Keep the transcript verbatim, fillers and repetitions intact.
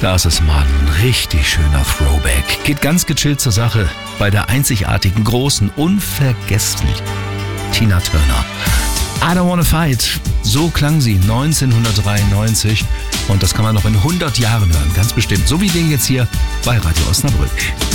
Das ist mal ein richtig schöner Throwback. Geht ganz gechillt zur Sache bei der einzigartigen, großen, unvergesslichen Tina Turner. I don't wanna fight. So klang sie neunzehnhundertdreiundneunzig und das kann man noch in hundert Jahren hören, ganz bestimmt. So wie den jetzt hier bei Radio Osnabrück.